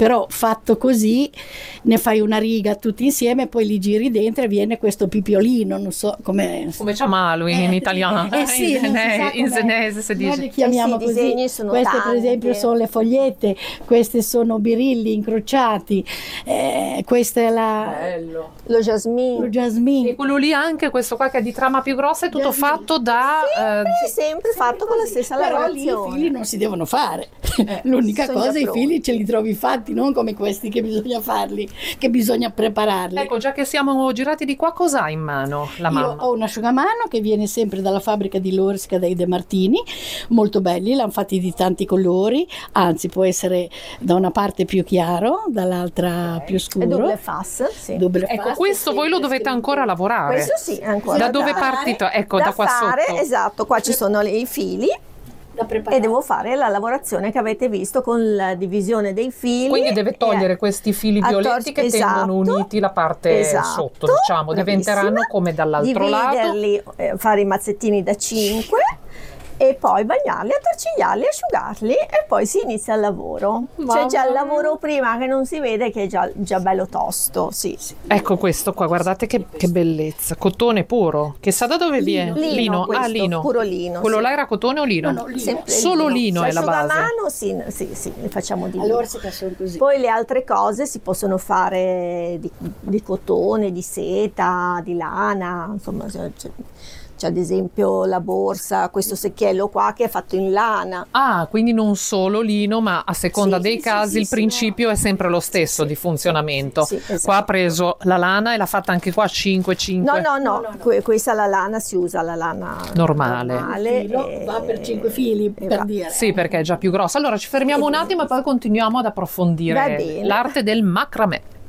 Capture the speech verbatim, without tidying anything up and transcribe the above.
però fatto così ne fai una riga tutti insieme, poi li giri dentro e viene questo pipiolino, non so come come ciamalo in, in italiano, eh sì, in, non si sa in com'è. senese si Noi dice. li chiamiamo Eh sì, i così. disegni sono Queste per tanti. esempio sono le fogliette, queste sono birilli incrociati, eh, questa è la Bello. Lo jasmine. lo E jasmine. quello lì anche, questo qua che è di trama più grossa, è tutto Jasmine. fatto da eh, È sempre fatto con la stessa Però lì i lavorazione. fili non si devono fare. L'unica sono cosa già i pronti. fili ce li trovi fatti, non come questi che bisogna farli, che bisogna prepararli. ecco, già che siamo girati di qua, cosa ha in mano la Io mamma? ho un asciugamano che viene sempre dalla fabbrica di Lorska dai De Martini, molto belli, l'hanno fatti di tanti colori, anzi può essere da una parte più chiaro, dall'altra più È scuro. double fass, sì. Double Ecco, face, questo voi lo sempre dovete scritto. ancora lavorare. Questo sì, è ancora Da dove da- partito? Ecco, da da qua fare, sotto. esatto, qua ci sono le- i fili da preparare. e devo fare la lavorazione che avete visto con la divisione dei fili. Quindi deve togliere e- questi fili a violetti tor- che tengono esatto, uniti la parte esatto, sotto, diciamo, diventeranno bravissima. come dall'altro lato. Dividerli, eh, fare i mazzettini da cinque e poi bagnarli, attorcigliarli, asciugarli e poi si inizia il lavoro. C'è già il lavoro prima che non si vede, che è già, già bello tosto, sì. Ecco questo qua, guardate che, che bellezza, cotone puro, che sa da dove viene? Lino, ah, questo, lino. puro lino, Quello sì. là era cotone o lino? No, no, lino. Sempre Solo lino è la base. L'asciugamano, sì, sì, sì, ne facciamo di lino. Allora si sono così. Poi le altre cose si possono fare di, di cotone, di seta, di lana, insomma c'è, c'è- c'è ad esempio la borsa, questo secchiello qua che è fatto in lana. Ah, quindi non solo lino, ma a seconda Sì, dei sì, casi sì, il sì, principio è sempre lo stesso di funzionamento. Sì, esatto. Qua ha preso la lana e l'ha fatta anche qua cinque cinque. No, no, no, no, no. que- questa la lana si usa la lana Normale. normale Filo e- va per cinque fili, e per va. dire. Sì, perché è già più grossa. Allora ci fermiamo un attimo e poi continuiamo ad Va approfondire bene. l'arte del macramè.